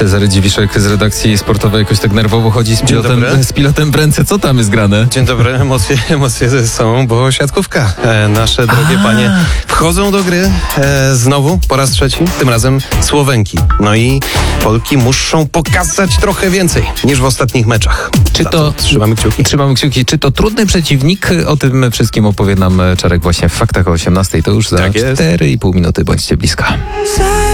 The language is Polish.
Cezary Dziwiszek z redakcji sportowej jakoś tak nerwowo chodzi z pilotem w ręce. Co tam jest grane? Dzień dobry, emocje są, bo siatkówka. Nasze drogie panie wchodzą do gry znowu po raz trzeci, tym razem Słowenki. No i Polki muszą pokazać trochę więcej niż w ostatnich meczach. Trzymamy kciuki. Trzymamy kciuki. Czy to trudny przeciwnik? O tym wszystkim opowie nam Czarek właśnie w Faktach o 18:00. To już za 4,5 minuty. Bądźcie blisko.